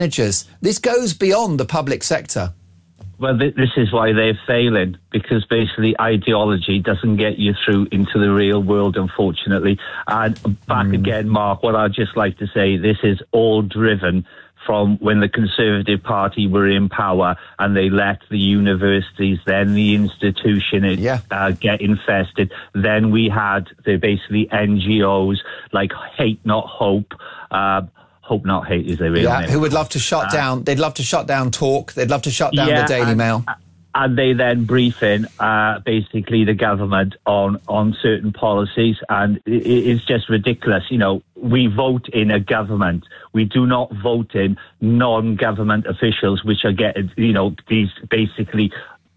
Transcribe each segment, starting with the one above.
managers. This goes beyond the public sector. Well, this is why they're failing, because basically ideology doesn't get you through into the real world, unfortunately. And back again, Mark, what I'd just like to say, this is all driven from when the Conservative Party were in power and they let the universities, then the institution get infested. Then we had the basically NGOs like Hate Not Hope. Hope Not Hate is their real name. Who would love to shut down, they'd love to shut down Talk, they'd love to shut down the Daily Mail. And they then brief in basically the government on certain policies, and it's just ridiculous. You know, we vote in a government. We do not vote in non-government officials, which are getting, you know, these basically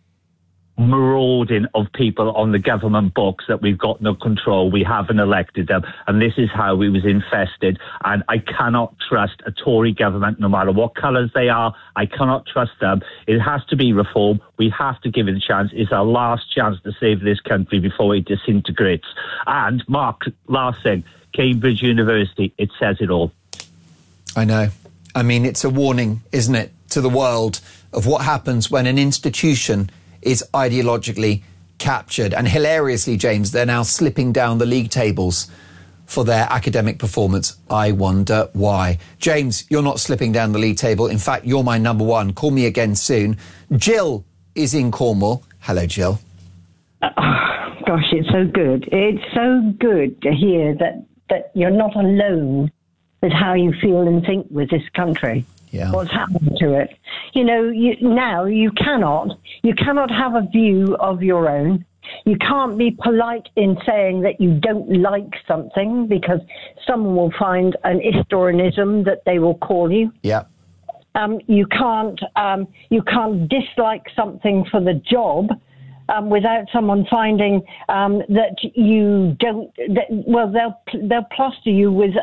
marauding of people on the government books that we've got no control. We haven't elected them, and this is how we was infested. And I cannot trust a Tory government, no matter what colours they are. I cannot trust them. It has to be reform. We have to give it a chance. It's our last chance to save this country before it disintegrates. And Mark, last thing, Cambridge University, it says it all. I know. I mean, it's a warning, isn't it, to the world of what happens when an institution is ideologically captured. And hilariously, James, they're now slipping down the league tables for their academic performance. I wonder why. James, you're not slipping down the league table. In fact, you're my number one. Call me again soon. Jill is in Cornwall. Hello, Jill. Gosh, it's so good. It's so good to hear that you're not alone with how you feel and think with this country. Yeah. What's happened to it? You know, now you cannot have a view of your own. You can't be polite in saying that you don't like something, because someone will find an ism that they will call you. Yeah. You can't dislike something for the job without someone finding that you don't. They'll plaster you with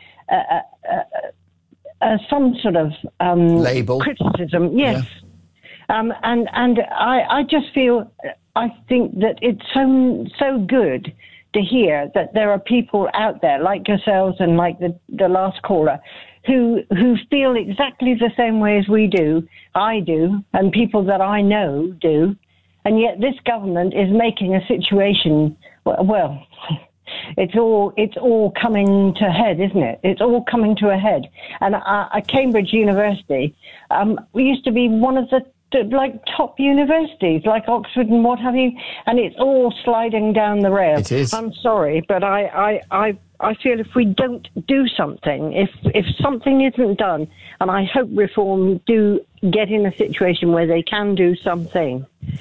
some sort of label, criticism. Yes. Yeah. And I just feel, I think that it's so good to hear that there are people out there like yourselves and like the last caller who feel exactly the same way as we do, I do, and people that I know do. And yet this government is making a situation, well, it's all coming to a head, isn't it? It's all coming to a head. And at Cambridge University, we used to be one of the top universities, like Oxford and what have you, and it's all sliding down the rail. It is. I'm sorry, but I feel if we don't do something, if something isn't done, and I hope Reform do get in a situation where they can do something,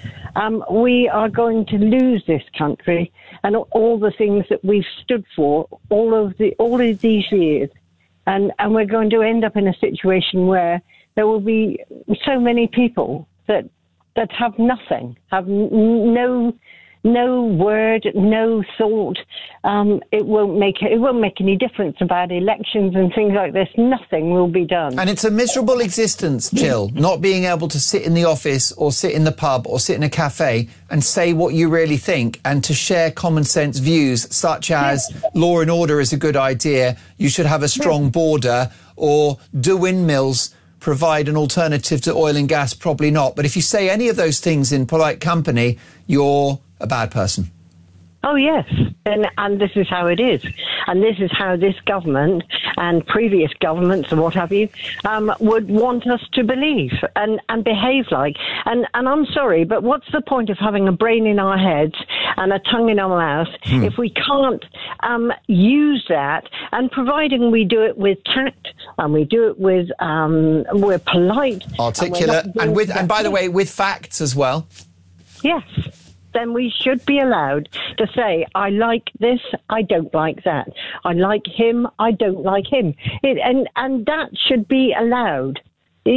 we are going to lose this country and all the things that we've stood for all of these years, and we're going to end up in a situation where there will be so many people that have nothing, have no word, no thought. It won't make any difference about elections and things like this. Nothing will be done. And it's a miserable existence, Jill, not being able to sit in the office or sit in the pub or sit in a cafe and say what you really think, and to share common sense views such as law and order is a good idea, you should have a strong border, or do windmills provide an alternative to oil and gas? Probably not. But if you say any of those things in polite company, you're a bad person. Oh, yes. And this is how it is. And this is how this government and previous governments and what have you would want us to believe and behave like. And I'm sorry, but what's the point of having a brain in our heads and a tongue in our mouth if we can't use that? And providing we do it with tact and we do it with, we're polite. Articulate. And by the way, with facts as well. Yes. Then we should be allowed to say, I like this, I don't like that. I like him, I don't like him. And that should be allowed. There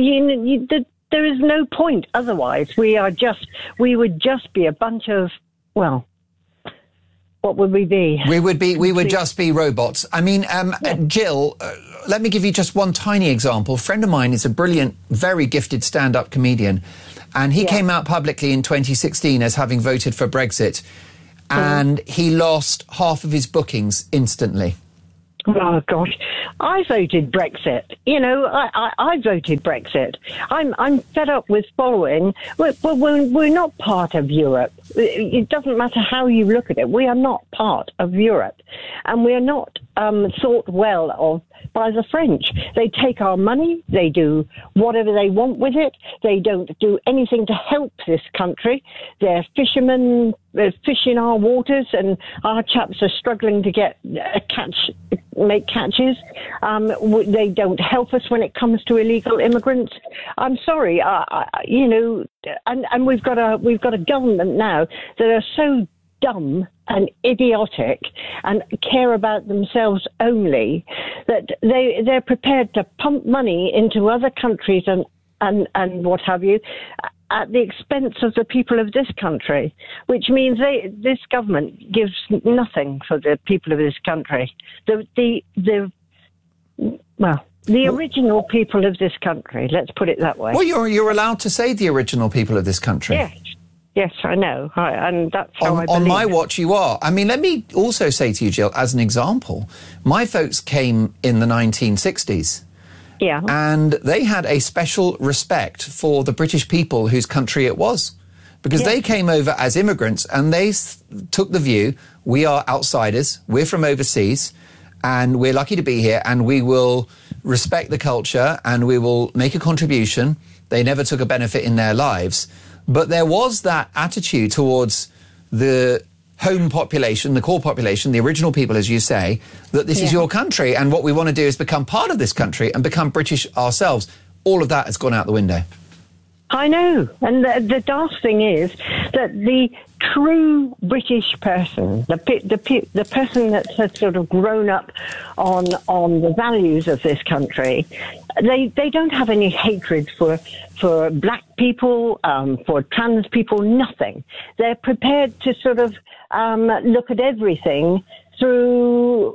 is no point otherwise. We would just be a bunch of, well, what would we be? We would just be robots. I mean, Jill, let me give you just one tiny example. A friend of mine is a brilliant, very gifted stand-up comedian. And he came out publicly in 2016 as having voted for Brexit. And he lost half of his bookings instantly. Oh gosh, I voted Brexit. You know, I voted Brexit. I'm fed up with following. We're not part of Europe. It doesn't matter how you look at it. We are not part of Europe, and we are not thought well of by the French. They take our money. They do whatever they want with it. They don't do anything to help this country. They're fishermen. They fish in our waters, and our chaps are struggling to make catches. They don't help us when it comes to illegal immigrants. I'm sorry, you know, and we've got a government now that are so dumb and idiotic and care about themselves only that they're prepared to pump money into other countries and what have you, at the expense of the people of this country, which means this government gives nothing for the people of this country. The original people of this country, let's put it that way. Well, you're allowed to say the original people of this country. Yes, I know, and that's how I believe on my it. watch you are. I mean, let me also say to you, Jill, as an example, my folks came in the 1960s. Yeah. And they had a special respect for the British people whose country it was. Because they came over as immigrants and they took the view, we are outsiders, we're from overseas, and we're lucky to be here, and we will respect the culture and we will make a contribution. They never took a benefit in their lives. But there was that attitude towards the home population, the core population, the original people, as you say, that this is your country, and what we want to do is become part of this country and become British ourselves. All of that has gone out the window. I know, and the daft thing is that the true British person, the person that has sort of grown up on the values of this country, they don't have any hatred for black people, for trans people, nothing. They're prepared to sort of look at everything through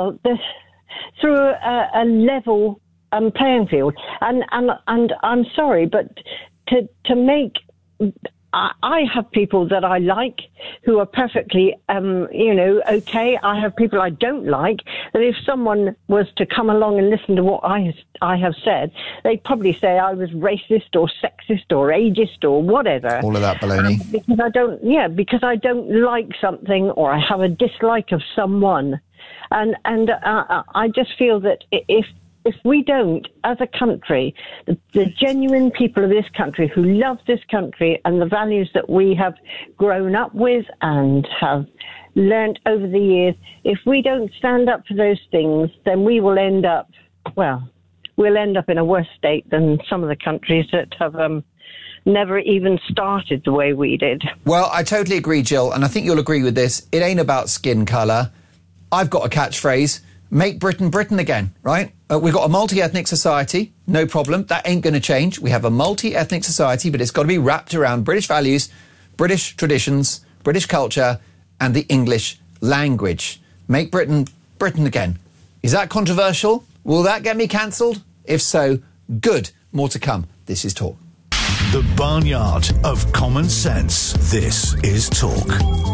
a level playing field. And I'm sorry, but to make, I have people that I like who are perfectly, okay. I have people I don't like, that if someone was to come along and listen to what I have said, they'd probably say I was racist or sexist or ageist or whatever. All of that baloney. Because I don't like something or I have a dislike of someone. And I just feel that if we don't, as a country, the genuine people of this country who love this country and the values that we have grown up with and have learnt over the years, if we don't stand up for those things, then we will end up, we'll end up in a worse state than some of the countries that have never even started the way we did. Well, I totally agree, Jill, and I think you'll agree with this. It ain't about skin colour. I've got a catchphrase. Make Britain Britain again, right? We've got a multi-ethnic society, no problem. That ain't going to change. We have a multi-ethnic society, but it's got to be wrapped around British values, British traditions, British culture, and the English language. Make Britain Britain again. Is that controversial? Will that get me cancelled? If so, good. More to come. This is Talk. The barnyard of common sense. This is Talk.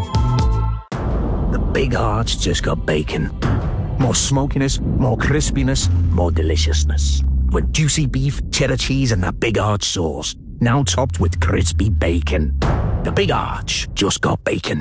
The Big Arch just got bacon. More smokiness, more crispiness, more deliciousness. With juicy beef, cheddar cheese, and that Big Arch sauce. Now topped with crispy bacon. The Big Arch just got bacon.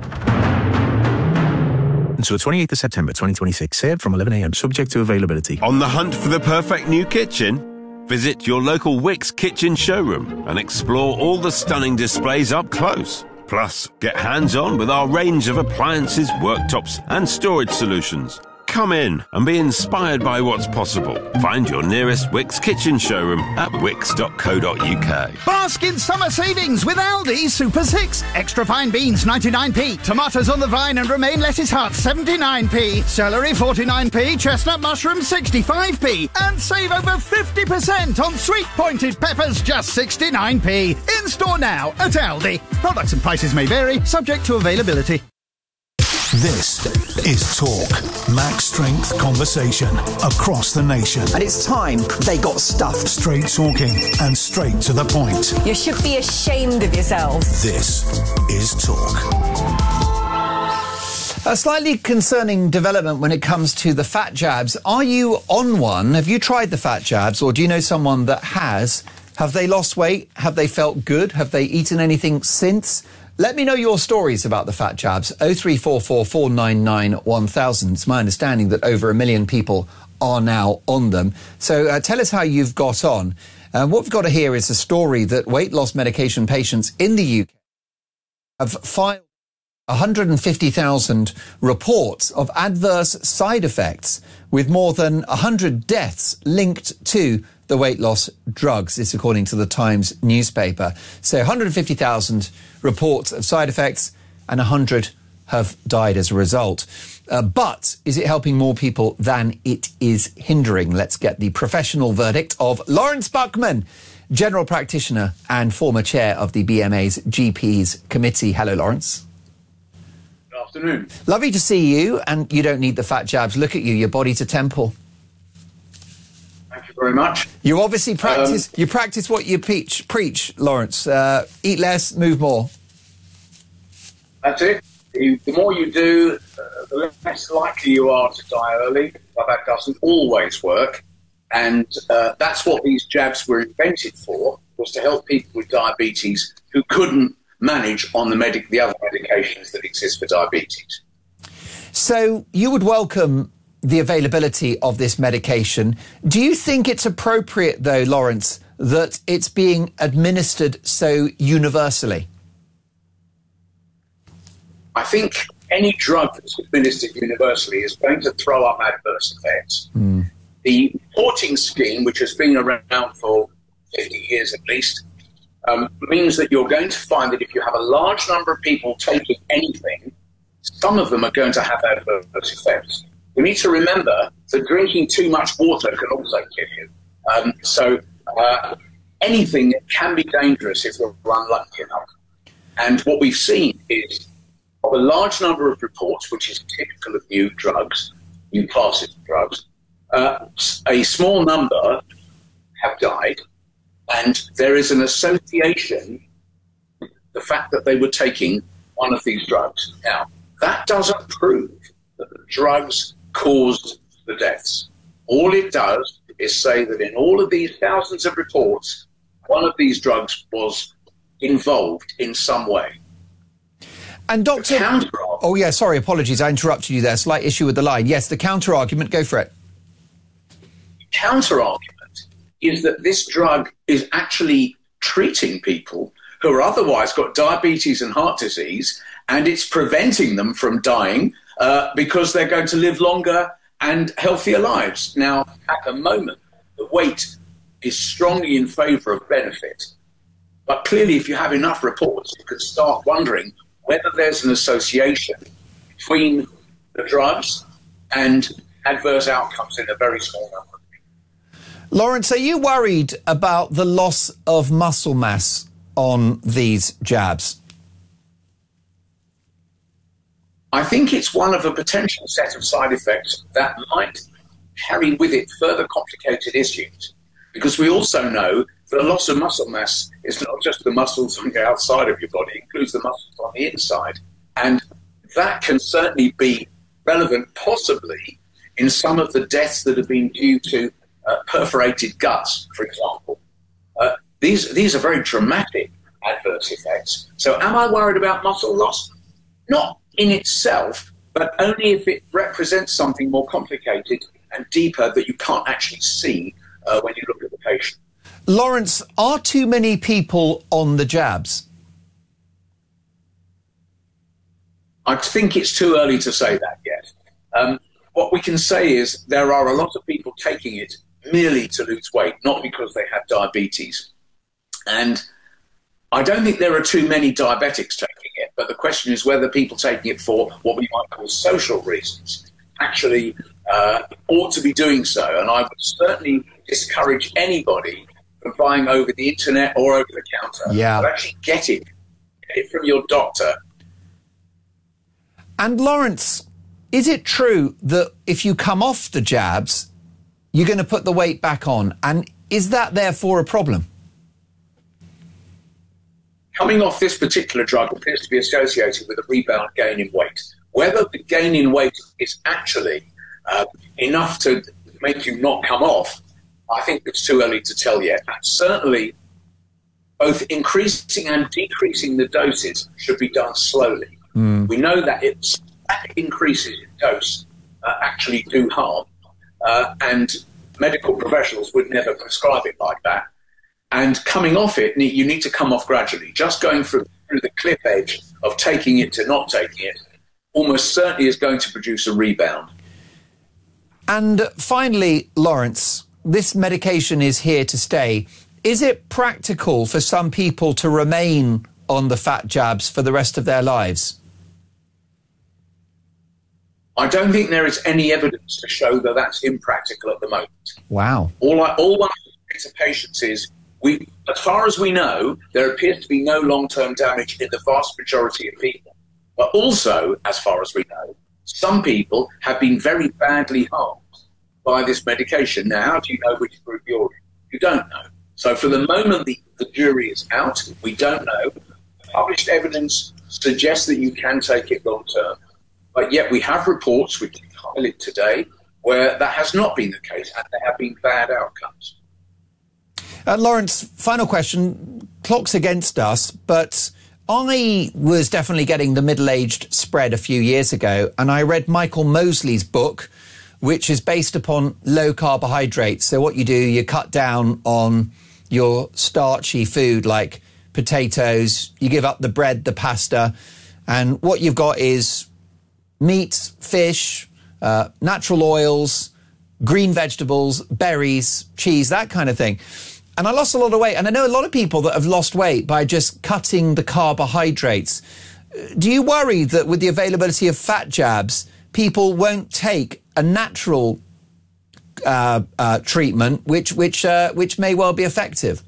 Until 28th of September 2026. Served from 11 a.m. Subject to availability. On the hunt for the perfect new kitchen? Visit your local Wickes kitchen showroom and explore all the stunning displays up close. Plus, get hands-on with our range of appliances, worktops, and storage solutions. Come in and be inspired by what's possible. Find your nearest Wickes kitchen showroom at wickes.co.uk. Bask in summer savings with Aldi Super 6. Extra fine beans 99p. Tomatoes on the vine and romaine lettuce heart 79p. Celery 49p. Chestnut mushroom 65p. And save over 50% on sweet pointed peppers just 69p. In store now at Aldi. Products and prices may vary, subject to availability. This is Talk. Max strength conversation across the nation. And it's time they got stuffed. Straight talking and straight to the point. You should be ashamed of yourselves. This is Talk. A slightly concerning development when it comes to the fat jabs. Are you on one? Have you tried the fat jabs, or do you know someone that has? Have they lost weight? Have they felt good? Have they eaten anything since? Let me know your stories about the fat jabs. 0344 499 1000. It's my understanding that over 1 million people are now on them. So tell us how you've got on. What we've got to hear is a story that weight loss medication patients in the UK have filed 150,000 reports of adverse side effects, with more than 100 deaths linked to the weight loss drugs. This according to the Times newspaper. So 150,000 reports of side effects and 100 have died as a result. But is it helping more people than it is hindering? Let's get the professional verdict of Lawrence Buckman, general practitioner and former chair of the BMA's GPs committee. Hello, Lawrence. Good afternoon. Lovely to see you, and you don't need the fat jabs. Look at you, your body's a temple. Thank you very much. You obviously practice what you preach, Lawrence. Eat less, move more. That's it. The more you do, the less likely you are to die early, but that doesn't always work. And that's what these jabs were invented for, was to help people with diabetes who couldn't manage on the other medications that exist for diabetes. So you would welcome the availability of this medication. Do you think it's appropriate, though, Lawrence, that it's being administered so universally? I think any drug that's administered universally is going to throw up adverse effects. The reporting scheme, which has been around for 50 years at least, means that you're going to find that if you have a large number of people taking anything, some of them are going to have adverse effects. We need to remember that drinking too much water can also kill you. So anything can be dangerous if you're unlucky enough. And what we've seen is, of a large number of reports, which is typical of new drugs, new classes of drugs, a small number have died, and there is an association with the fact that they were taking one of these drugs. Now, that doesn't prove that the drugs caused the deaths. All it does is say that in all of these thousands of reports, one of these drugs was involved in some way. And Dr. Oh, yeah, sorry, apologies, I interrupted you there. Slight issue with the line. Yes, the counter-argument, go for it. Counter-argument is that this drug is actually treating people who are otherwise got diabetes and heart disease, and it's preventing them from dying because they're going to live longer and healthier lives. Now, at the moment, the weight is strongly in favour of benefit. But clearly, if you have enough reports, you can start wondering whether there's an association between the drugs and adverse outcomes in a very small number. Lawrence, are you worried about the loss of muscle mass on these jabs? I think it's one of a potential set of side effects that might carry with it further complicated issues, because we also know that a loss of muscle mass is not just the muscles on the outside of your body, it includes the muscles on the inside. And that can certainly be relevant, possibly, in some of the deaths that have been due to perforated guts, for example. These are very dramatic adverse effects. So am I worried about muscle loss? Not in itself, but only if it represents something more complicated and deeper that you can't actually see when you look at the patient. Lawrence, are too many people on the jabs? I think it's too early to say that yet. What we can say is there are a lot of people taking it merely to lose weight, not because they have diabetes. And I don't think there are too many diabetics taking it, but the question is whether people taking it for what we might call social reasons actually ought to be doing so. And I would certainly discourage anybody from buying over the internet or over the counter. Yeah. But actually get it from your doctor. And Lawrence, is it true that if you come off the jabs, you're going to put the weight back on? And is that therefore a problem? Coming off this particular drug appears to be associated with a rebound gain in weight. Whether the gain in weight is actually enough to make you not come off, I think it's too early to tell yet. And certainly, both increasing and decreasing the doses should be done slowly. We know that increases in dose actually do harm, and medical professionals would never prescribe it like that. And coming off it, you need to come off gradually. Just going through the cliff edge of taking it to not taking it almost certainly is going to produce a rebound. And finally, Lawrence, this medication is here to stay. Is it practical for some people to remain on the fat jabs for the rest of their lives? I don't think there is any evidence to show that that's impractical at the moment. Wow. All I say to patients is, as far as we know, there appears to be no long-term damage in the vast majority of people. But also, as far as we know, some people have been very badly harmed by this medication. Now, how do you know which group you're in? You don't know. So for the moment, the jury is out. We don't know. Published evidence suggests that you can take it long-term. But yet we have reports, which we highlight today, where that has not been the case and there have been bad outcomes. Lawrence, final question. Clock's against us, but I was definitely getting the middle-aged spread a few years ago, and I read Michael Mosley's book, which is based upon low carbohydrates. So what you do, you cut down on your starchy food like potatoes, you give up the bread, the pasta, and what you've got is meat, fish, natural oils, green vegetables, berries, cheese, that kind of thing. And I lost a lot of weight. And I know a lot of people that have lost weight by just cutting the carbohydrates. Do you worry that with the availability of fat jabs, people won't take a natural treatment, which may well be effective?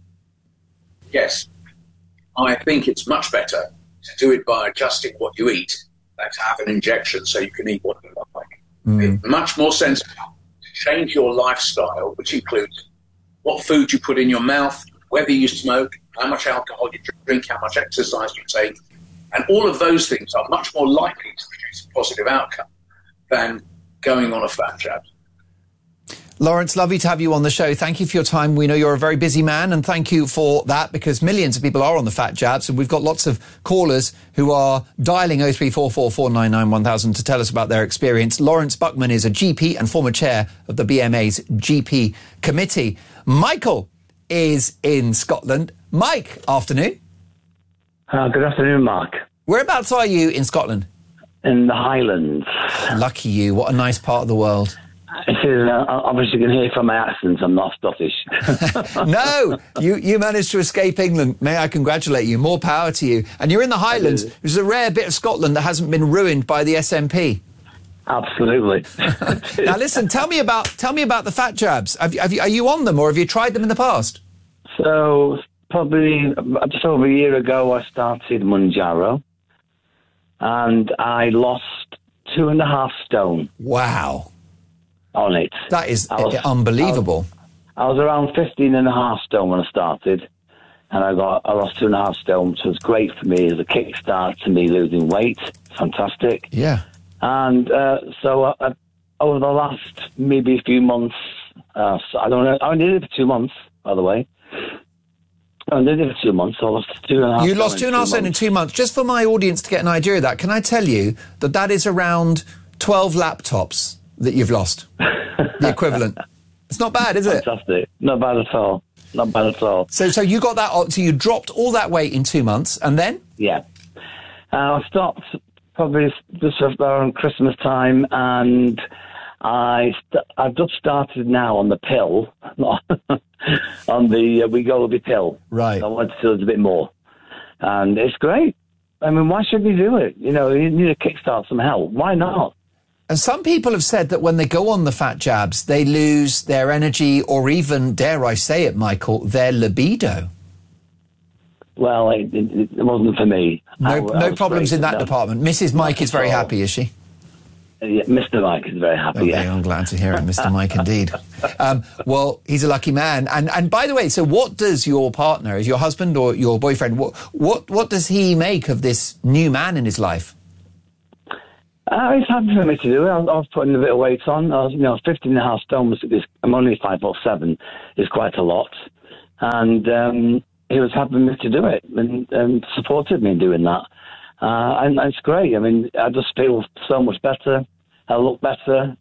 Yes. I think it's much better to do it by adjusting what you eat than to have an injection so you can eat what you like. It's much more sensible to change your lifestyle, which includes what food you put in your mouth, whether you smoke, how much alcohol you drink, how much exercise you take. And all of those things are much more likely to produce a positive outcome than going on a fat jab. Lawrence, lovely to have you on the show. Thank you for your time. We know you're a very busy man, and thank you for that, because millions of people are on the fat jabs, and we've got lots of callers who are dialing 0344 499 1000 to tell us about their experience. Lawrence Buckman is a GP and former chair of the BMA's GP committee. Michael is in Scotland. Mike, afternoon. Good afternoon, Mark. Whereabouts are you in Scotland? In the Highlands. Lucky you. What a nice part of the world. Obviously, you can hear from my accent, I'm not Scottish. No, you managed to escape England. May I congratulate you. More power to you. And you're in the Highlands, which is a rare bit of Scotland that hasn't been ruined by the SNP. Absolutely. Now, listen, tell me about the fat jabs. Are you on them, or have you tried them in the past? So, probably just over a year ago, I started Mounjaro, and I lost 2.5 stone. Wow. On it. That is unbelievable. I was around 15.5 stone when I started, and I lost 2.5 stone, which was great for me as a kickstart to me losing weight. Fantastic. Yeah. And so over the last maybe a few months, I don't know, I only did it for 2 months, by the way. I only did it for 2 months, so I lost 2.5. You lost 2.5 stone in 2 months. Just for my audience to get an idea of that, can I tell you that is around 12 laptops that you've lost? The equivalent. It's not bad, is it? Fantastic. Not bad at all. Not bad at all. So you got that, so you dropped all that weight in 2 months, and then? Yeah. I stopped probably just around Christmas time, and I've just started now on the pill, on the Wegovy pill. Right. I want to do a bit more, and it's great. I mean, why shouldn't you do it? You know, you need to kickstart some health. Why not? And some people have said that when they go on the fat jabs, they lose their energy, or even, dare I say it, Michael, their libido. Well, it wasn't for me. No problems in that department. Mrs. Mike is very happy, is she? Yeah, Mr. Mike is very happy, okay, I'm glad to hear it, Mr. Mike, indeed. Well, he's a lucky man. And by the way, so what does your partner, is your husband or your boyfriend, what does he make of this new man in his life? It's happy for me to do it. I was putting a bit of weight on. I was, 15 and a half stone. I'm only 5'7". Is quite a lot. And he was happy for me to do it and supported me in doing that. And it's great. I mean, I just feel so much better. I look better.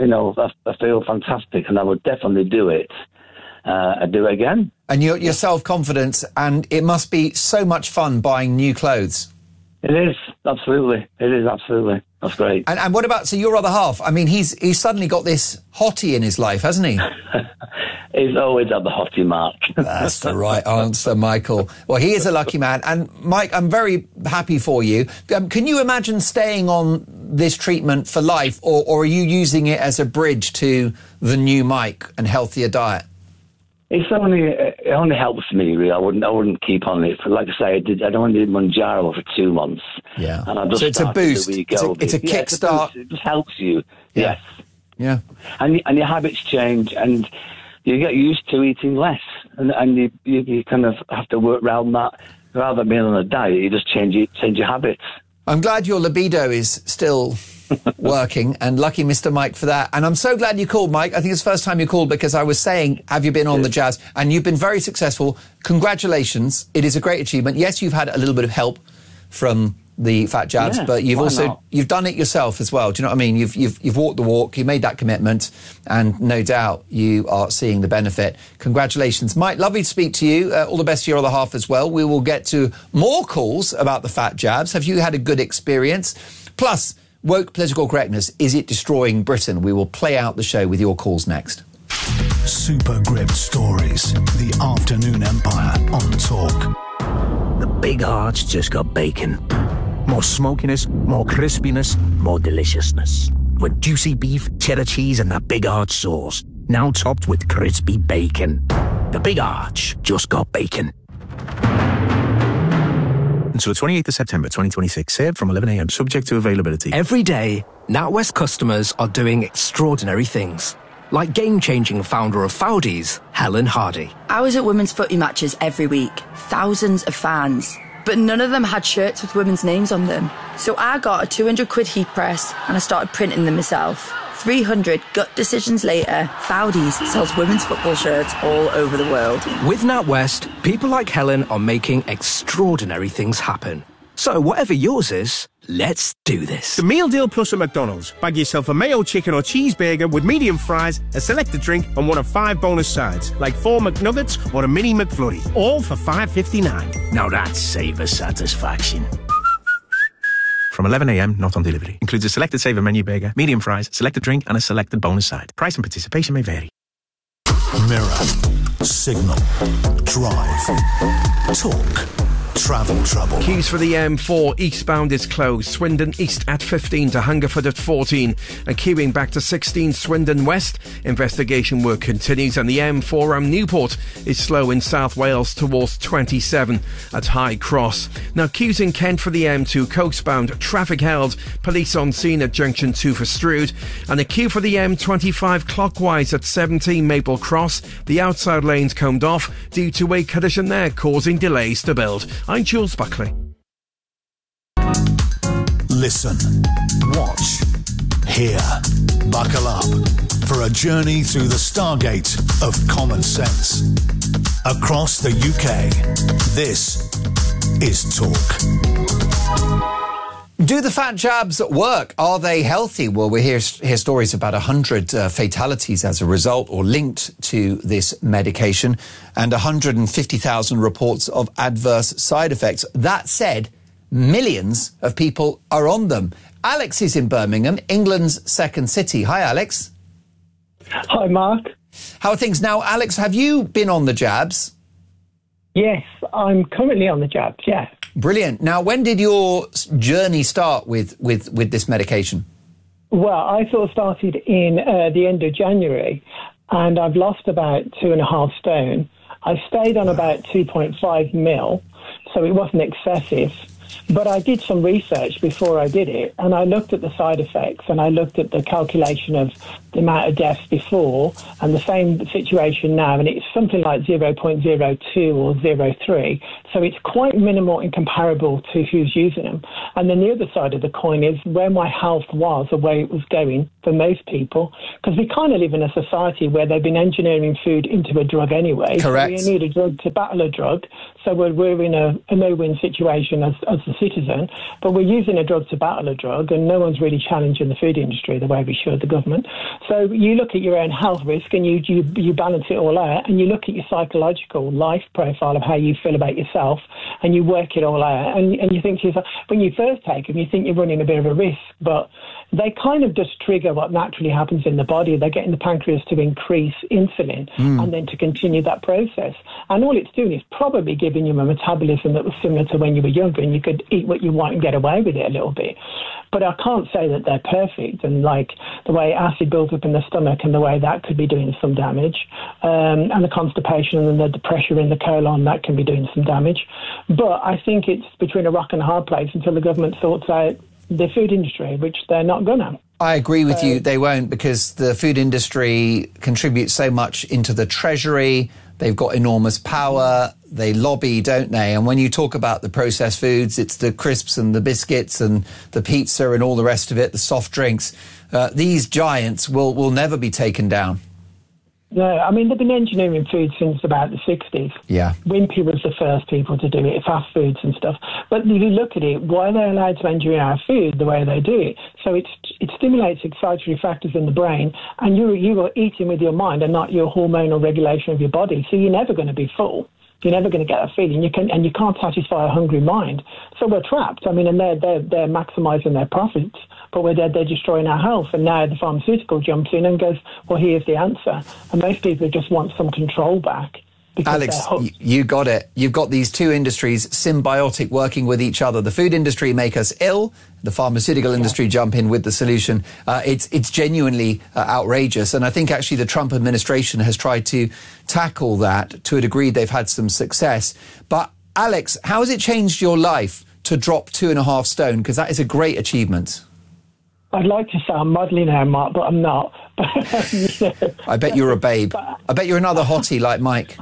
I feel fantastic, and I would definitely do it. I'd do it again. And your self-confidence, and it must be so much fun buying new clothes. It is, absolutely. It is, absolutely. That's great. And what about, so your other half? I mean, he's suddenly got this hottie in his life, hasn't he? He's always had the hottie mark. That's the right answer, Michael. Well, he is a lucky man. And Mike, I'm very happy for you. Can you imagine staying on this treatment for life, or are you using it as a bridge to the new Mike and healthier diet? It only helps me, really. I wouldn't keep on it. Like I say, I only did Mounjaro for 2 months. Yeah. And I just so it's a boost. It's a kickstart. It just helps you. Yeah. Yes. Yeah. And your habits change, and you get used to eating less, and you kind of have to work around that. Rather than being on a diet, you just change your habits. I'm glad your libido is still working, and lucky Mr. Mike for that. And I'm so glad you called, Mike. I think it's the first time you called, because I was saying, have you been on the jabs? And you've been very successful. Congratulations. It is a great achievement. Yes, you've had a little bit of help from the fat jabs, but you've done it yourself as well. Do you know what I mean? You've walked the walk, you made that commitment, and no doubt you are seeing the benefit. Congratulations, Mike. Lovely to speak to you. All the best to your other half as well. We will get to more calls about the fat jabs. Have you had a good experience? Plus, woke political correctness, is it destroying Britain? We will play out the show with your calls next. Super Gripped Stories, the Afternoon Empire on Talk. The big hearts just got bacon. More smokiness, more crispiness, more deliciousness. With juicy beef, cheddar cheese and that big arch sauce. Now topped with crispy bacon. The Big Arch just got bacon. Until the 28th of September 2026, served from 11 a.m, subject to availability. Every day, NatWest customers are doing extraordinary things. Like game-changing founder of Foudies, Helen Hardy. I was at women's footy matches every week. Thousands of fans. But none of them had shirts with women's names on them. So I got a 200 quid heat press and I started printing them myself. 300 gut decisions later, Foudies sells women's football shirts all over the world. With NatWest, people like Helen are making extraordinary things happen. So whatever yours is, let's do this. The Meal Deal Plus at McDonald's. Bag yourself a mayo chicken or cheeseburger with medium fries, a selected drink, and one of 5 bonus sides, like 4 McNuggets or a mini McFlurry, all for $5.59. Now that's saver satisfaction. From 11 a.m, not on delivery. Includes a selected saver menu burger, medium fries, selected drink, and a selected bonus side. Price and participation may vary. Mirror, signal, drive, talk. Travel trouble. Queues for the M4 eastbound is closed. Swindon East at 15 to Hungerford at 14. And queuing back to 16 Swindon West. Investigation work continues, and the M4 around Newport is slow in South Wales towards 27 at High Cross. Now queues in Kent for the M2 coastbound. Traffic held. Police on scene at Junction 2 for Strood. And a queue for the M25 clockwise at 17 Maple Cross. The outside lanes combed off due to a collision there, causing delays to build. I'm Jules Buckley. Listen, watch, hear, buckle up for a journey through the stargate of common sense. Across the UK, this is Talk. Do the fat jabs work? Are they healthy? Well, we hear stories about 100 fatalities as a result or linked to this medication, and 150,000 reports of adverse side effects. That said, millions of people are on them. Alex is in Birmingham, England's second city. Hi, Alex. Hi, Mark. How are things now? Alex, have you been on the jabs? Yes, I'm currently on the jabs, yeah. Brilliant. Now, when did your journey start with this medication? Well, I sort of started in the end of January, and I've lost about 2.5 stone. I stayed on about 2.5 mil, so it wasn't excessive. But I did some research before I did it, and I looked at the side effects, and I looked at the calculation of the amount of deaths before, and the same situation now, and it's something like 0.02 or 0.3. So it's quite minimal and comparable to who's using them. And then the other side of the coin is where my health was or where it was going for most people, because we kind of live in a society where they've been engineering food into a drug anyway. Correct. So we need a drug to battle a drug. So we're in a no-win situation as the citizen, but we're using a drug to battle a drug, and no one's really challenging the food industry the way we should, the government. So you look at your own health risk and you balance it all out, and you look at your psychological life profile of how you feel about yourself, and you work it all out, and you think to yourself, when you first take them, you think you're running a bit of a risk, but they kind of just trigger what naturally happens in the body. They're getting the pancreas to increase insulin and then to continue that process. And all it's doing is probably giving you a metabolism that was similar to when you were younger, and you could eat what you want and get away with it a little bit. But I can't say that they're perfect, and like the way acid builds up in the stomach and the way that could be doing some damage, and the constipation and the pressure in the colon, that can be doing some damage. But I think it's between a rock and a hard place until the government sorts out the food industry, which they're not gonna. I agree with you. They won't, because the food industry contributes so much into the treasury. They've got enormous power. They lobby, don't they? And when you talk about the processed foods, it's the crisps and the biscuits and the pizza and all the rest of it, the soft drinks. These giants will never be taken down. No, I mean, they've been engineering food since about the 60s. Yeah. Wimpy was the first people to do it, fast foods and stuff. But if you look at it, why are they allowed to engineer our food the way they do it? So it stimulates excitatory factors in the brain, and you are eating with your mind and not your hormonal regulation of your body. So you're never going to be full. You're never going to get that feeling. You can't satisfy a hungry mind. So we're trapped. I mean, and they're maximising their profits, but they're destroying our health. And now the pharmaceutical jumps in and goes, well, here's the answer. And most people just want some control back. Alex, you got it. You've got these two industries symbiotic, working with each other. The food industry make us ill. The pharmaceutical industry jump in with the solution. It's genuinely outrageous. And I think actually the Trump administration has tried to tackle that to a degree. They've had some success. But Alex, how has it changed your life to drop 2.5 stone? Because that is a great achievement. I'd like to say I'm modelling now, Mark, but I'm not. I bet you're a babe. I bet you're another hottie like Mike.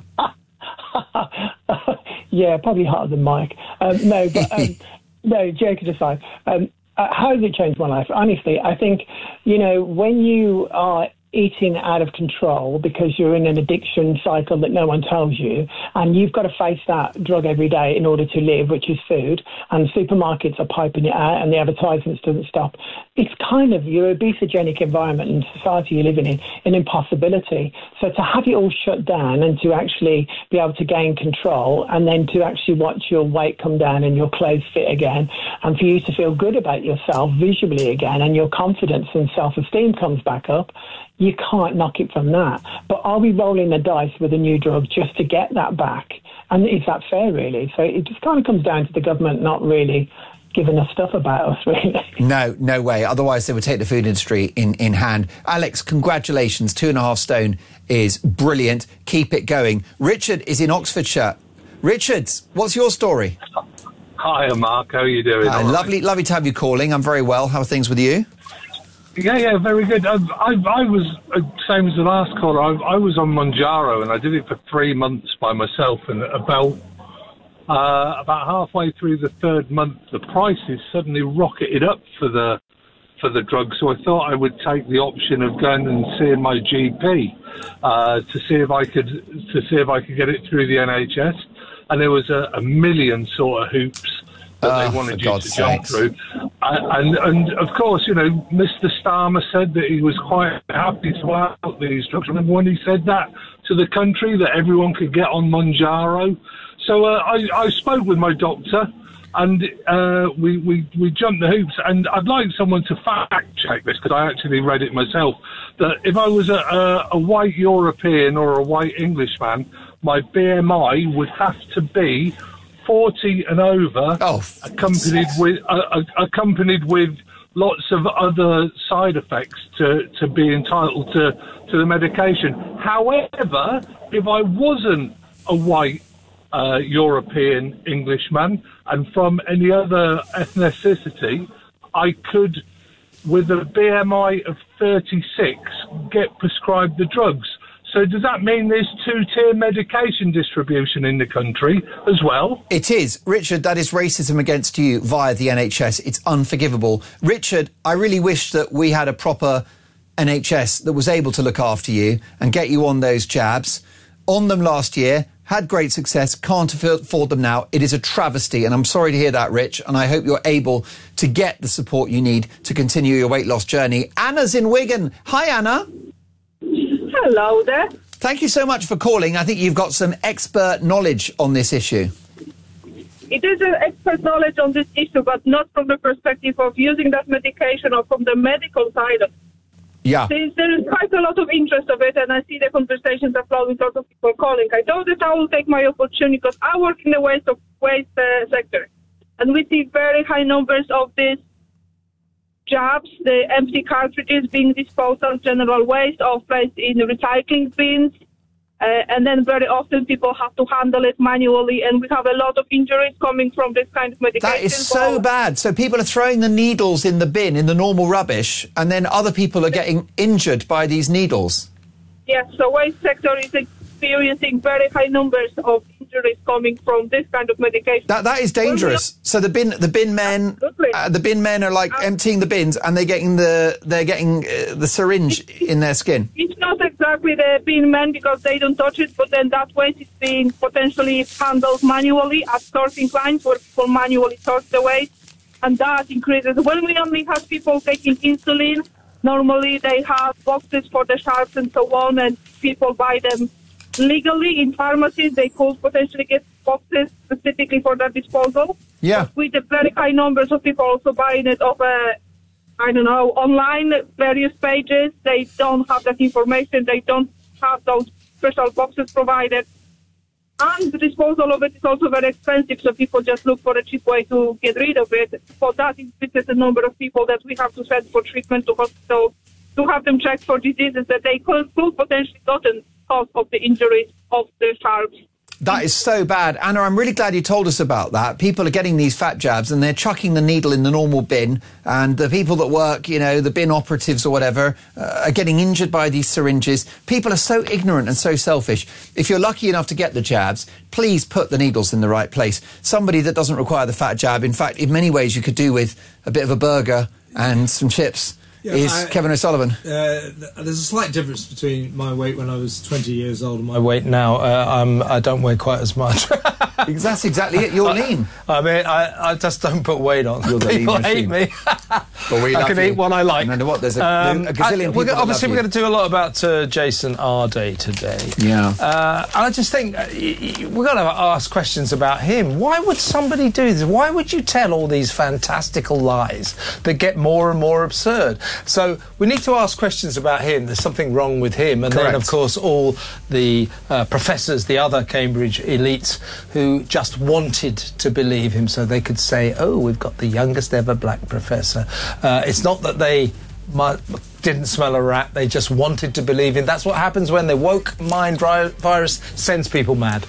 Yeah, probably hotter than Mike. No, joking aside, how has it changed my life? Honestly, I think, when you are eating out of control because you're in an addiction cycle that no one tells you, and you've got to face that drug every day in order to live, which is food, and supermarkets are piping it out and the advertisements doesn't stop. It's kind of your obesogenic environment and society you're living in, an impossibility. So to have it all shut down and to actually be able to gain control, and then to actually watch your weight come down and your clothes fit again, and for you to feel good about yourself visually again, and your confidence and self-esteem comes back up, you can't knock it from that. But are we rolling the dice with a new drug just to get that back? And is that fair, really? So it just kind of comes down to the government not really giving us stuff about us, really. No way. Otherwise, they would take the food industry in hand. Alex, congratulations. 2.5 stone is brilliant. Keep it going. Richard is in Oxfordshire. Richard, what's your story? Hi, Mark. How are you doing? Lovely to have you calling. I'm very well. How are things with you? Yeah, very good. I was, same as the last caller, I was on Mounjaro, and I did it for 3 months by myself, and about halfway through the 3rd month, the prices suddenly rocketed up for the drug, so I thought I would take the option of going and seeing my GP to see if I could get it through the NHS, and there was a million sort of hoops that they wanted you to jump through. And of course, Mr. Starmer said that he was quite happy to out these drugs. Remember when he said that to the country, that everyone could get on Mounjaro? So I spoke with my doctor, and we jumped the hoops. And I'd like someone to fact-check this, because I actually read it myself, that if I was a white European or a white Englishman, my BMI would have to be 40 and over, accompanied with lots of other side effects to be entitled to the medication. However, if I wasn't a white European Englishman, and from any other ethnicity, I could, with a BMI of 36, get prescribed the drugs. So does that mean there's two-tier medication distribution in the country as well? It is. Richard, that is racism against you via the NHS. It's unforgivable. Richard, I really wish that we had a proper NHS that was able to look after you and get you on those jabs. On them last year, had great success, can't afford them now. It is a travesty, and I'm sorry to hear that, Rich, and I hope you're able to get the support you need to continue your weight loss journey. Anna's in Wigan. Hi, Anna. Hello there. Thank you so much for calling. I think you've got some expert knowledge on this issue. It is an expert knowledge on this issue, but not from the perspective of using that medication or from the medical side of it. Yeah. There is quite a lot of interest of it, and I see the conversations are flowing, lots of people calling. I know that I will take my opportunity because I work in the waste sector, and we see very high numbers of these jabs, the empty cartridges being disposed of general waste or placed in recycling bins. And then very often people have to handle it manually, and we have a lot of injuries coming from this kind of medication. That is so bad. So people are throwing the needles in the bin, in the normal rubbish, and then other people are getting injured by these needles. Yes, the waste sector is experiencing very high numbers of injuries coming from this kind of medication. That is dangerous. So the bin men are like emptying the bins, and they're getting the syringe in their skin. It's not exactly the bin men because they don't touch it, but then that waste is being potentially handled manually at sorting lines where people manually sort the waste, and that increases. When we only have people taking insulin, normally they have boxes for the sharps and so on, and people buy them legally in pharmacies. They could potentially get boxes specifically for that disposal. Yeah. But with the very high numbers of people also buying it off online, various pages, they don't have that information. They don't have those special boxes provided. And the disposal of it is also very expensive, so people just look for a cheap way to get rid of it. So that increases the number of people that we have to send for treatment to hospitals, to have them checked for diseases that they could potentially gotten because of the injuries of the sharps. That is so bad. Anna, I'm really glad you told us about that. People are getting these fat jabs and they're chucking the needle in the normal bin, and the people that work, the bin operatives or whatever, are getting injured by these syringes. People are so ignorant and so selfish. If you're lucky enough to get the jabs, please put the needles in the right place. Somebody that doesn't require the fat jab, in fact, in many ways you could do with a bit of a burger and some chips, Kevin O'Sullivan. There's a slight difference between my weight when I was 20 years old and my weight now. I don't weigh quite as much. That's exactly it. You're lean. I mean, I just don't put weight on. You're the People lean hate me. But we I can eat what I like. No matter what, there's a gazillion people obviously, we're going to do a lot about Jason Arday today. Yeah. And I just think we've got to ask questions about him. Why would somebody do this? Why would you tell all these fantastical lies that get more and more absurd? So we need to ask questions about him. There's something wrong with him. And then, of course, all the professors, the other Cambridge elites, who just wanted to believe him so they could say, oh, we've got the youngest ever black professor. It's not that they didn't smell a rat, they just wanted to believe him. That's what happens when the woke mind virus sends people mad.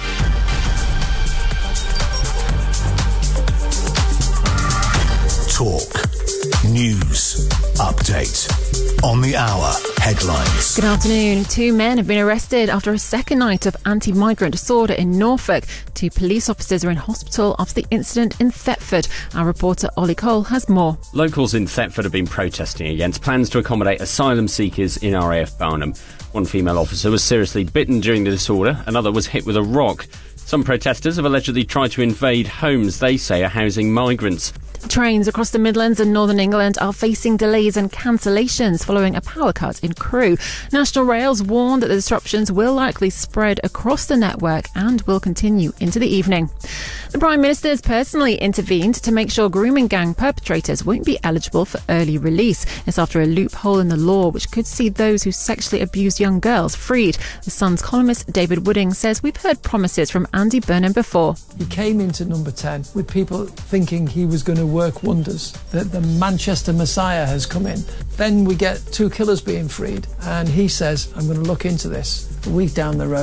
Talk. News. Update. On the hour. Headlines. Good afternoon. 2 men have been arrested after a second night of anti-migrant disorder in Norfolk. 2 police officers are in hospital after the incident in Thetford. Our reporter Ollie Cole has more. Locals in Thetford have been protesting against plans to accommodate asylum seekers in RAF Barnham. One female officer was seriously bitten during the disorder, another was hit with a rock. Some protesters have allegedly tried to invade homes they say are housing migrants. Trains across the Midlands and Northern England are facing delays and cancellations following a power cut in Crewe. National Rail's warned that the disruptions will likely spread across the network and will continue into the evening. The Prime Minister has personally intervened to make sure grooming gang perpetrators won't be eligible for early release. It's after a loophole in the law which could see those who sexually abuse young girls freed. The Sun's columnist David Wooding says we've heard promises from Andy Burnham before. He came into Number 10 with people thinking he was going to work wonders, that the Manchester Messiah has come in. Then we get 2 killers being freed, and he says, I'm going to look into this. A week down the road,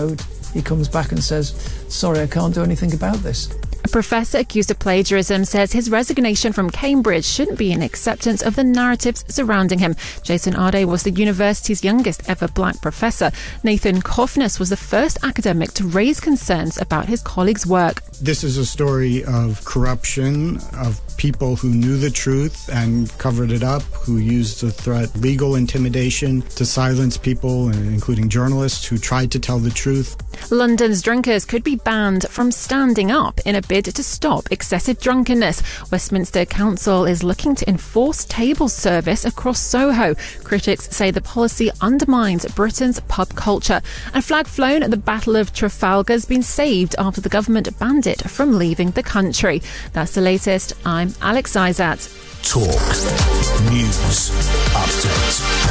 he comes back and says, sorry, I can't do anything about this. A professor accused of plagiarism says his resignation from Cambridge shouldn't be an acceptance of the narratives surrounding him. Jason Arde was the university's youngest ever black professor. Nathan Kofness was the first academic to raise concerns about his colleagues' work. This is a story of corruption, of people who knew the truth and covered it up, who used the threat, legal intimidation to silence people, including journalists who tried to tell the truth. London's drinkers could be banned from standing up in a bid to stop excessive drunkenness. Westminster Council is looking to enforce table service across Soho. Critics say the policy undermines Britain's pub culture. A flag flown at the Battle of Trafalgar has been saved after the government banned it from leaving the country. That's the latest. I'm Alex Izat. Talk News Update.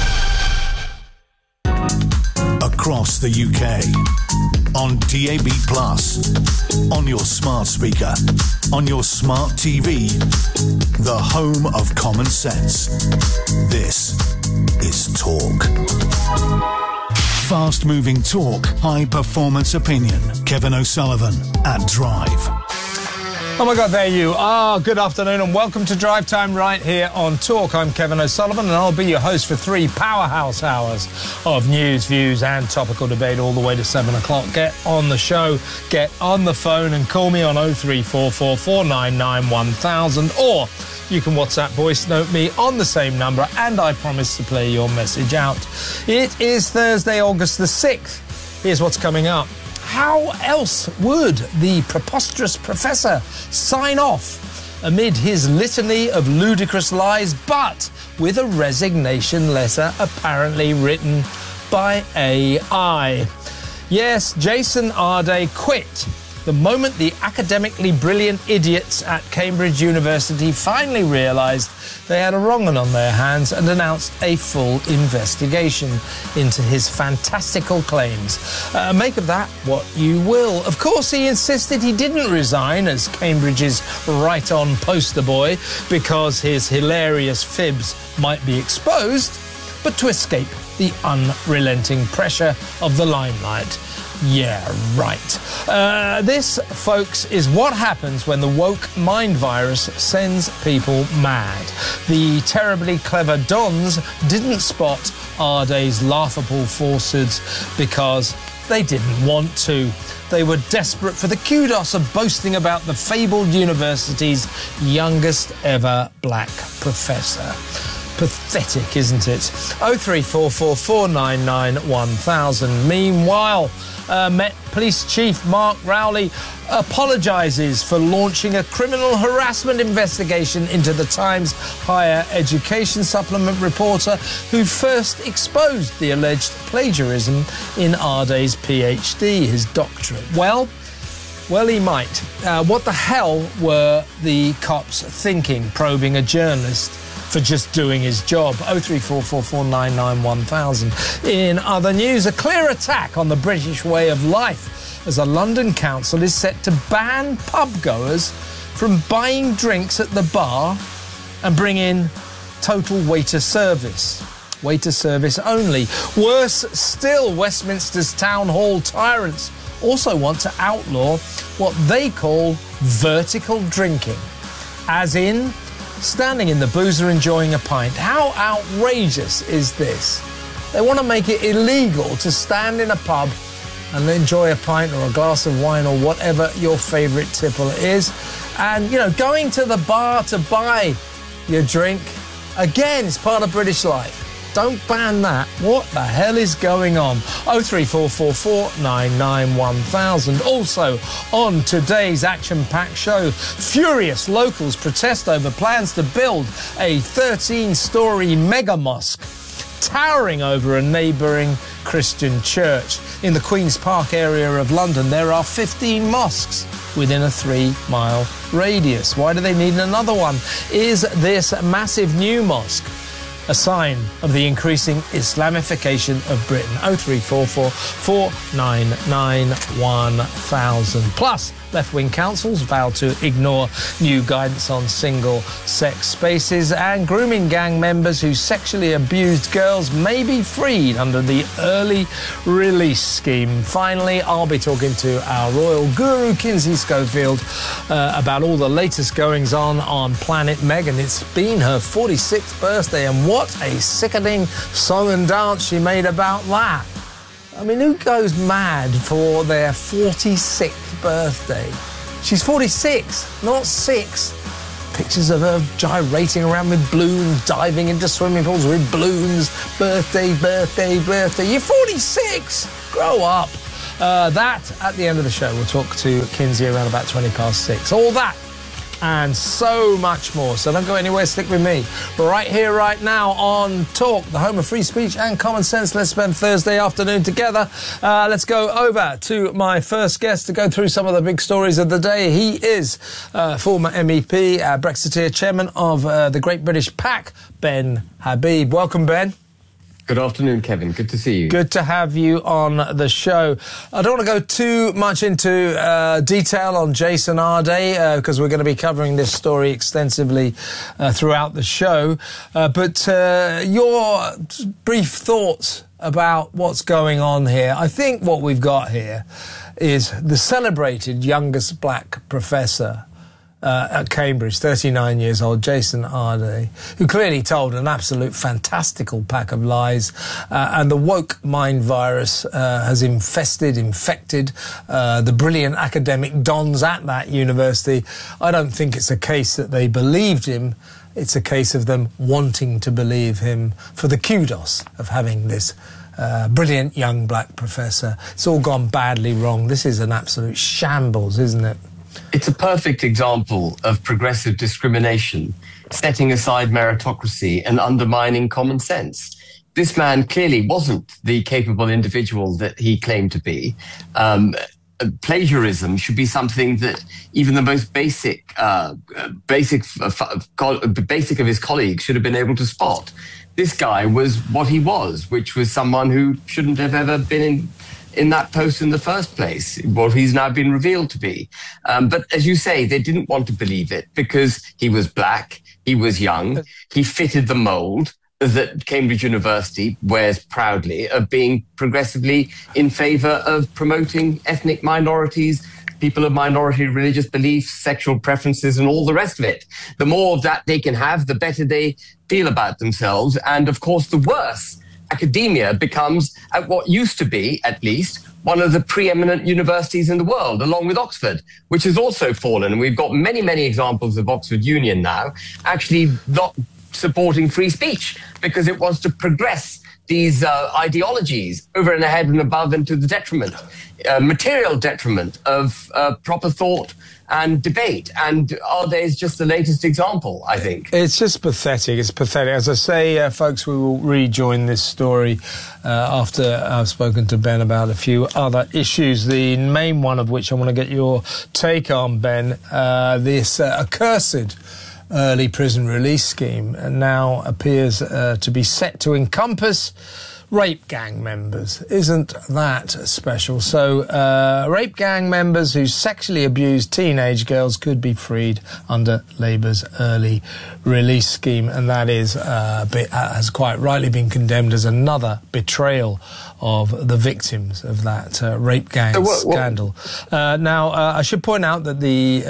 Across the UK, on DAB+, on your smart speaker, on your smart TV, the home of common sense. This is Talk. Fast-moving talk, high-performance opinion. Kevin O'Sullivan at Drive. Oh my God, there you are. Good afternoon and welcome to Drive Time right here on Talk. I'm Kevin O'Sullivan and I'll be your host for 3 powerhouse hours of news, views and topical debate all the way to 7 o'clock. Get on the show, get on the phone and call me on 0344 499 1000 or you can WhatsApp voice note me on the same number and I promise to play your message out. It is Thursday, August the 6th. Here's what's coming up. How else would the preposterous professor sign off amid his litany of ludicrous lies, but with a resignation letter apparently written by AI? Yes, Jason Arde quit the moment the academically brilliant idiots at Cambridge University finally realised they had a wrong 'un on their hands and announced a full investigation into his fantastical claims. Make of that what you will. Of course, he insisted he didn't resign as Cambridge's right-on poster boy because his hilarious fibs might be exposed, but to escape the unrelenting pressure of the limelight. Yeah, right. This, folks, is what happens when the woke mind virus sends people mad. The terribly clever dons didn't spot Arde's laughable falsehoods because they didn't want to. They were desperate for the kudos of boasting about the fabled university's youngest ever black professor. Pathetic, isn't it? 0344 499 1000. Meanwhile, Met Police Chief Mark Rowley apologises for launching a criminal harassment investigation into the Times Higher Education Supplement reporter who first exposed the alleged plagiarism in Arde's PhD, his doctorate. Well, he might. What the hell were the cops thinking, probing a journalist for just doing his job? 0344 499 1000. In other news, a clear attack on the British way of life as a London council is set to ban pub goers from buying drinks at the bar and bring in total waiter service. Waiter service only. Worse still, Westminster's town hall tyrants also want to outlaw what they call vertical drinking, as in standing in the boozer enjoying a pint. How outrageous is this? They want to make it illegal to stand in a pub and enjoy a pint or a glass of wine or whatever your favourite tipple is. And, going to the bar to buy your drink, again, it's part of British life. Don't ban that. What the hell is going on? 0344 499 1000. Also, on today's action-packed show, furious locals protest over plans to build a 13-storey mega mosque towering over a neighbouring Christian church. In the Queen's Park area of London, there are 15 mosques within a 3-mile radius. Why do they need another one? Is this massive new mosque a sign of the increasing Islamification of Britain. 0344 499 1000. Plus, left-wing councils vow to ignore new guidance on single-sex spaces, and grooming gang members who sexually abused girls may be freed under the early release scheme. Finally, I'll be talking to our royal guru, Kinsey Schofield, about all the latest goings-on Planet Meghan. It's been her 46th birthday, and what a sickening song and dance she made about that. I mean, who goes mad for their 46th birthday? She's 46, not 6. Pictures of her gyrating around with balloons, diving into swimming pools with balloons. Birthday, birthday, birthday. You're 46! Grow up. That, at the end of the show, we'll talk to Kinsey around about 6:20. All that and so much more. So don't go anywhere, stick with me. We're right here, right now on Talk, the home of free speech and common sense. Let's spend Thursday afternoon together. Let's go over to my first guest to go through some of the big stories of the day. He is former MEP, Brexiteer, chairman of the Great British PAC, Ben Habib. Welcome, Ben. Good afternoon, Kevin. Good to see you. Good to have you on the show. I don't want to go too much into detail on Jason Arday because we're going to be covering this story extensively throughout the show. But your brief thoughts about what's going on here. I think what we've got here is the celebrated youngest black professor at Cambridge, 39 years old, Jason Arday, who clearly told an absolute fantastical pack of lies, and the woke mind virus has infected the brilliant academic dons at that university. I don't think it's a case that they believed him. It's a case of them wanting to believe him for the kudos of having this brilliant young black professor. It's all gone badly wrong. This is an absolute shambles, isn't it? It's a perfect example of progressive discrimination, setting aside meritocracy and undermining common sense. This man clearly wasn't the capable individual that he claimed to be. Plagiarism should be something that even the most basic of his colleagues should have been able to spot. This guy was what he was, which was someone who shouldn't have ever been in that post in the first place, what he's now been revealed to be. But as you say, they didn't want to believe it because he was black, he was young, he fitted the mold that Cambridge University wears proudly of being progressively in favour of promoting ethnic minorities, people of minority religious beliefs, sexual preferences, and all the rest of it. The more of that they can have, the better they feel about themselves. And of course, the worse academia becomes, at what used to be, at least, one of the preeminent universities in the world, along with Oxford, which has also fallen. And we've got many, many examples of Oxford Union now actually not supporting free speech because it wants to progress these ideologies over and ahead and above and to the detriment, material detriment of proper thought and debate. And Arday is just the latest example, I think. It's just pathetic. It's pathetic. As I say, folks, we will rejoin this story after I've spoken to Ben about a few other issues, the main one of which I want to get your take on, Ben, this accursed early prison release scheme now appears to be set to encompass rape gang members. Isn't that special? So, rape gang members who sexually abused teenage girls could be freed under Labour's early release scheme, and that is has quite rightly been condemned as another betrayal of the victims of that rape gang scandal. Now, I should point out that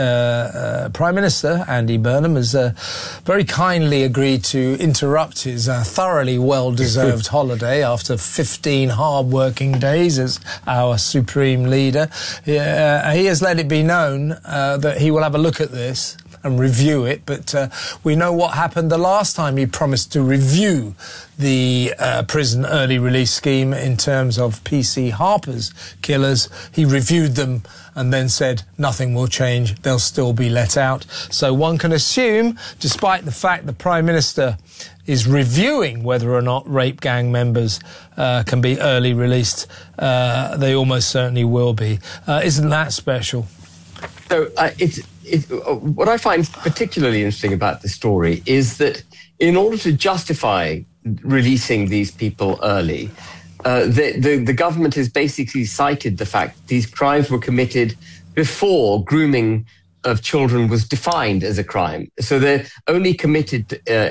the Prime Minister, Andy Burnham, has very kindly agreed to interrupt his thoroughly well-deserved holiday after 15 hard-working days as our supreme leader. He has let it be known that he will have a look at this and review it, but we know what happened the last time he promised to review the prison early release scheme in terms of PC Harper's killers. He reviewed them and then said nothing will change, they'll still be let out. So one can assume, despite the fact the Prime Minister is reviewing whether or not rape gang members can be early released, they almost certainly will be. Isn't that special? So what I find particularly interesting about this story is that in order to justify releasing these people early, the government has basically cited the fact these crimes were committed before grooming of children was defined as a crime. So they're only committed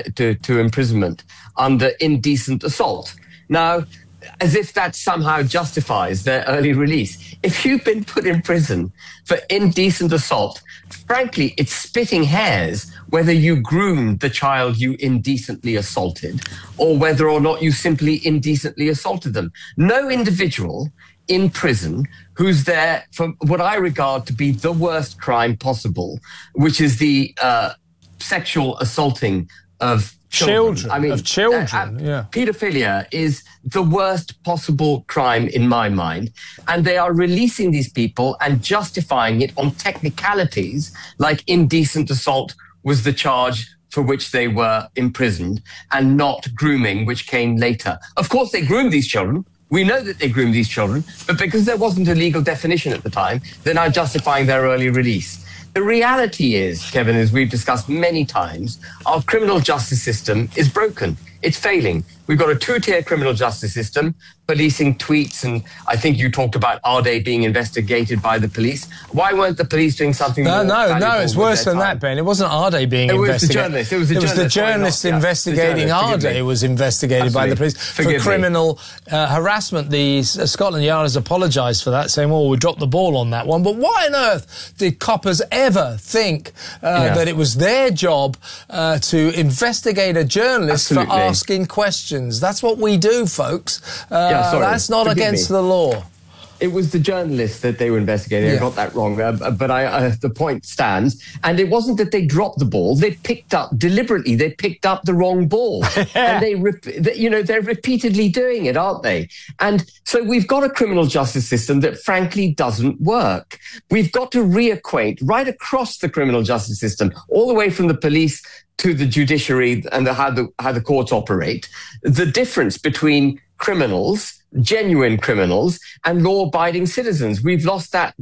to imprisonment under indecent assault. Now, as if that somehow justifies their early release. If you've been put in prison for indecent assault, frankly, it's splitting hairs whether you groomed the child you indecently assaulted or whether or not you simply indecently assaulted them. No individual in prison who's there for what I regard to be the worst crime possible, which is the sexual assaulting of children. I mean, of children, yeah. Paedophilia is the worst possible crime in my mind. And they are releasing these people and justifying it on technicalities like indecent assault was the charge for which they were imprisoned and not grooming, which came later. Of course, they groomed these children. We know that they groomed these children, but because there wasn't a legal definition at the time, they're now justifying their early release. The reality is, Kevin, as we've discussed many times, our criminal justice system is broken. It's failing. We've got a two-tier criminal justice system, policing tweets, and I think you talked about Arde being investigated by the police. Why weren't the police doing something more valuable? No, it's worse than that, Ben. It wasn't Arde being investigated. It was the journalist investigating Arde was investigated by the police for criminal harassment. The Scotland Yard has apologised for that, saying, well, we dropped the ball on that one. But why on earth did coppers ever think that it was their job to investigate a journalist for asking questions? That's what we do, folks. That's not against the law. It was the journalists that they were investigating. I got that wrong, but the point stands. And it wasn't that they dropped the ball; they picked up deliberately. They picked up the wrong ball, and they're repeatedly doing it, aren't they? And so we've got a criminal justice system that, frankly, doesn't work. We've got to reacquaint right across the criminal justice system, all the way from the police to the judiciary and how the courts operate, the difference between criminals, genuine criminals, and law-abiding citizens. We've lost that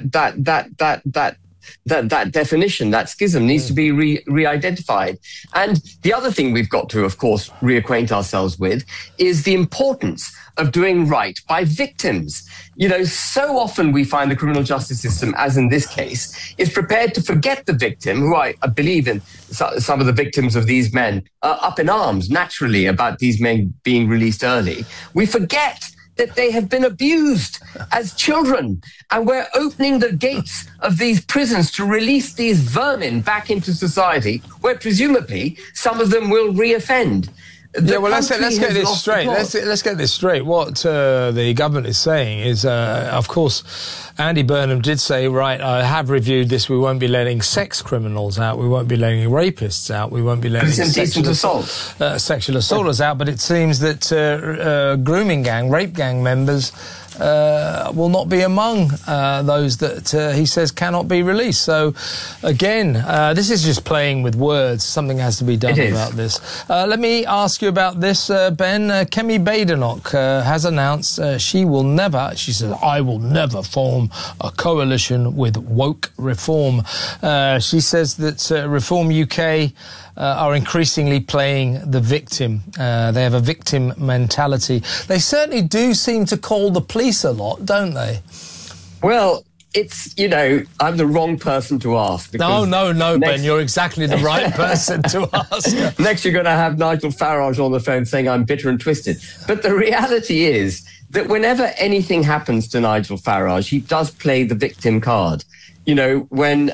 definition. That schism needs to be re-identified. And the other thing we've got to, of course, reacquaint ourselves with is the importance of doing right by victims. You know, so often we find the criminal justice system, as in this case, is prepared to forget the victim, who I believe in some of the victims of these men are up in arms naturally about these men being released early. We forget that they have been abused as children, and we're opening the gates of these prisons to release these vermin back into society, where presumably some of them will reoffend. Let's get this straight. Let's get this straight. What the government is saying is, of course, Andy Burnham did say, right, I have reviewed this. We won't be letting sex criminals out. We won't be letting rapists out. We won't be letting sexual assaulters out. But it seems that grooming gang, rape gang members will not be among those that he says cannot be released. So, again, this is just playing with words. Something has to be done about this. Let me ask you about this, Ben. Kemi Badenoch has announced she says, I will never form a coalition with woke reform. She says that Reform UK are increasingly playing the victim. They have a victim mentality. They certainly do seem to call the police a lot, don't they? Well, it's, I'm the wrong person to ask. No, Ben, you're exactly the right person to ask. Next, you're going to have Nigel Farage on the phone saying I'm bitter and twisted. But the reality is that whenever anything happens to Nigel Farage, he does play the victim card. When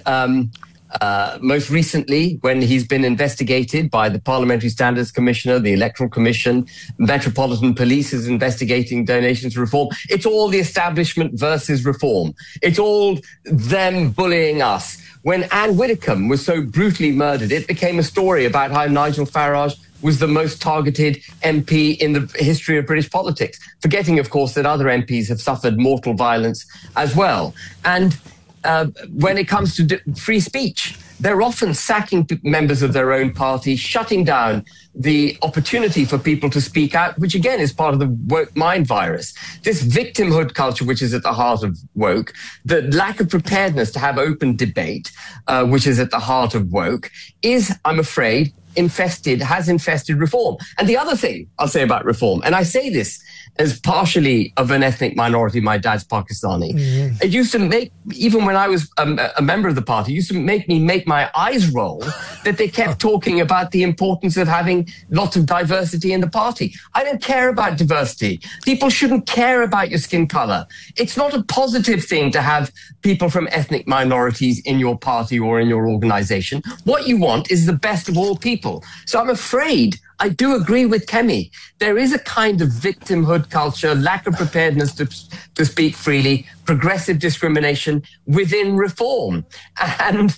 most recently, when he's been investigated by the Parliamentary Standards Commissioner, the Electoral Commission, Metropolitan Police is investigating donations to Reform. It's all the establishment versus Reform. It's all them bullying us. When Anne Widdecombe was so brutally murdered, it became a story about how Nigel Farage was the most targeted MP in the history of British politics, forgetting, of course, that other MPs have suffered mortal violence as well. And when it comes to free speech, they're often sacking members of their own party, shutting down the opportunity for people to speak out, which again is part of the woke mind virus. This victimhood culture, which is at the heart of woke, the lack of preparedness to have open debate, which is at the heart of woke, is, I'm afraid, has infested reform. And the other thing I'll say about reform, and I say this as partially of an ethnic minority, my dad's Pakistani. Mm-hmm. It used to make, even when I was a member of the party, it used to make me make my eyes roll that they kept talking about the importance of having lots of diversity in the party. I don't care about diversity. People shouldn't care about your skin color. It's not a positive thing to have people from ethnic minorities in your party or in your organization. What you want is the best of all people. So I'm afraid I do agree with Kemi. There is a kind of victimhood culture, lack of preparedness to speak freely, progressive discrimination within reform. And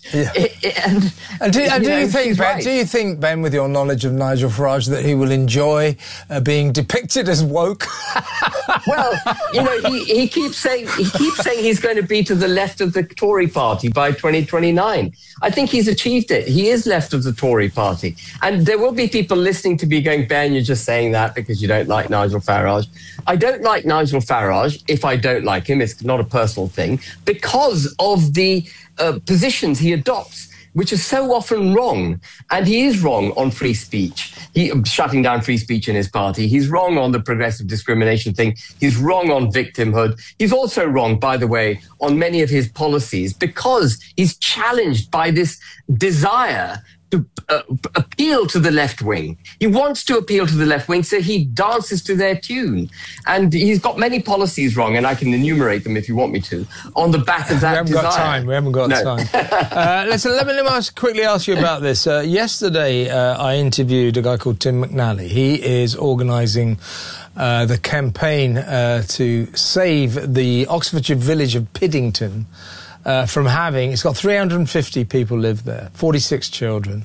do you think, Ben, with your knowledge of Nigel Farage, that he will enjoy being depicted as woke? Well, he keeps saying he's going to be to the left of the Tory party by 2029. I think he's achieved it. He is left of the Tory party. And there will be people listening to be going, Ben, you're just saying that because you don't like Nigel Farage. I don't like Nigel Farage if I don't like him. It's not a personal thing, because of the positions he adopts, which is so often wrong. And he is wrong on free speech. Shutting down free speech in his party. He's wrong on the progressive discrimination thing. He's wrong on victimhood. He's also wrong, by the way, on many of his policies, because he's challenged by this desire to appeal to the left wing. He wants to appeal to the left wing, so he dances to their tune. And he's got many policies wrong, and I can enumerate them if you want me to, on the back of that desire. We haven't got time. Let me quickly ask you about this. Yesterday, I interviewed a guy called Tim McNally. He is organising the campaign to save the Oxfordshire village of Piddington from having, it's got 350 people live there, 46 children,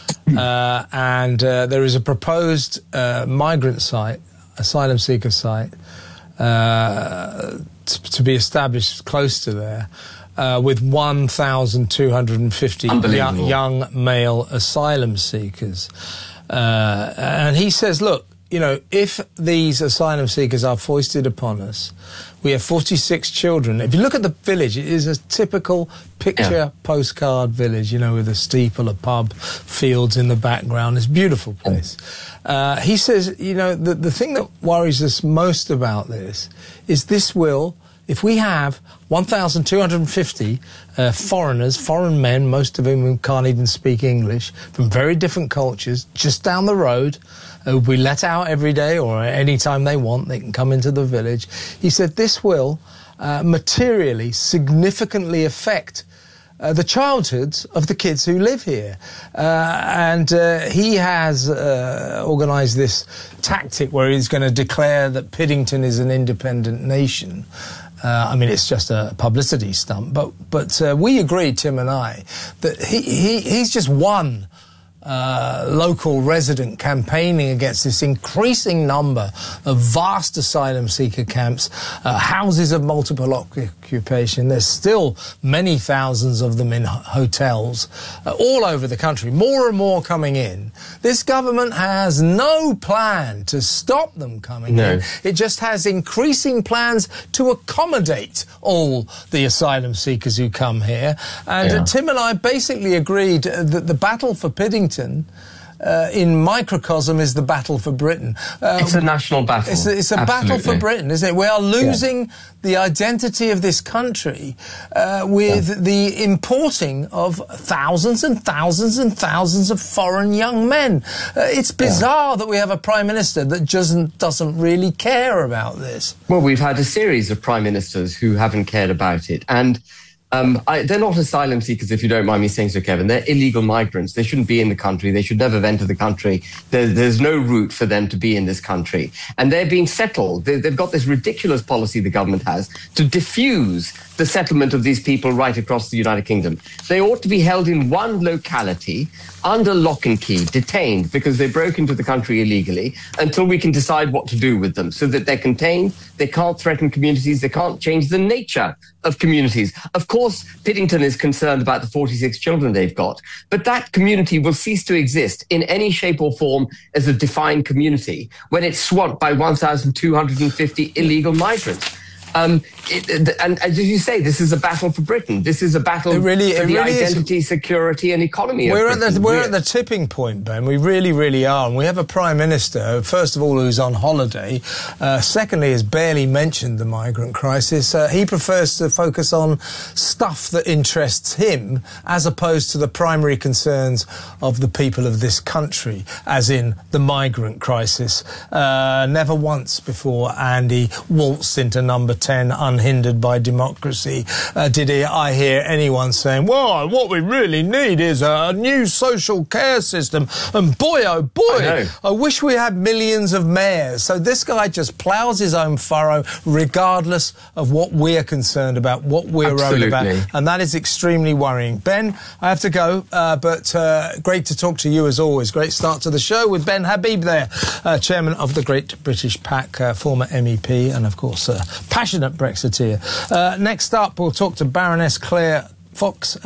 and there is a proposed migrant site, asylum seeker site, to be established close to there, with 1,250 young male asylum seekers. And he says, look, if these asylum seekers are foisted upon us, we have 46 children. If you look at the village, it is a typical picture postcard village, with a steeple, a pub, fields in the background. It's a beautiful place. He says, the thing that worries us most about this is this will, if we have 1,250 foreigners, foreign men, most of whom who can't even speak English, from very different cultures, just down the road, we let out every day or any time they want, they can come into the village. He said this will materially, significantly affect the childhoods of the kids who live here. And he has organised this tactic where he's going to declare that Piddington is an independent nation. It's just a publicity stunt. But we agreed, Tim and I, that he's just one local resident campaigning against this increasing number of vast asylum seeker camps, houses of multiple occupation. There's still many thousands of them in hotels all over the country, more and more coming in. This government has no plan to stop them coming in. It just has increasing plans to accommodate all the asylum seekers who come here. And Tim and I basically agreed that the battle for Piddington in microcosm is the battle for Britain. It's a national battle. It's a battle for Britain, isn't it? We are losing the identity of this country with the importing of thousands and thousands and thousands of foreign young men. It's bizarre that we have a Prime Minister that doesn't really care about this. Well, we've had a series of Prime Ministers who haven't cared about it. And they're not asylum seekers, if you don't mind me saying so, Kevin. They're illegal migrants. They shouldn't be in the country. They should never have entered the country. There's no route for them to be in this country. And they're being settled. They've got this ridiculous policy the government has to diffuse the settlement of these people right across the United Kingdom. They ought to be held in one locality under lock and key, detained because they broke into the country illegally, until we can decide what to do with them, so that they're contained, they can't threaten communities, they can't change the nature of communities. Of course, Piddington is concerned about the 46 children they've got, but that community will cease to exist in any shape or form as a defined community when it's swamped by 1,250 illegal migrants. And as you say, this is a battle for Britain. This is a battle for the identity, security and economy we're of Britain. We're at the tipping point, Ben. We really, really are. And we have a Prime Minister, first of all, who's on holiday. Secondly, has barely mentioned the migrant crisis. He prefers to focus on stuff that interests him as opposed to the primary concerns of the people of this country, as in the migrant crisis. Never once before Andy waltzed into number 10 unhindered by democracy did I hear anyone saying, well, what we really need is a new social care system, and boy oh boy, I wish we had millions of mayors. So this guy just ploughs his own furrow regardless of what we're concerned about, what we're worried about, and that is extremely worrying. Ben, I have to go, but great to talk to you as always. Great start to the show with Ben Habib there, chairman of the Great British PAC, former MEP and of course passionate Brexiteer. Next up, we'll talk to Baroness Claire Fox